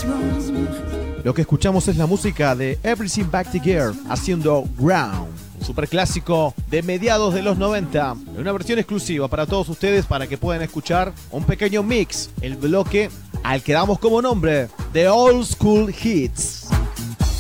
Lo que escuchamos es la música de Everything Back Together haciendo Ground, un superclásico de mediados de los 90, en una versión exclusiva para todos ustedes para que puedan escuchar un pequeño mix, el bloque al que damos como nombre The Old School Hits.